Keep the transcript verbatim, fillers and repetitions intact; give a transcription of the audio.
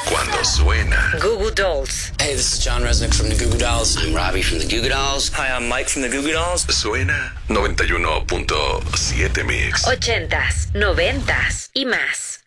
Cuando suena. Goo Goo Dolls. Hey, this is John Resnick from the Goo Goo Dolls. I'm Robbie from the Goo Goo Dolls. Hi, I'm Mike from the Goo Goo Dolls. Suena noventa y uno punto siete Mix. Ochentas, noventas y más.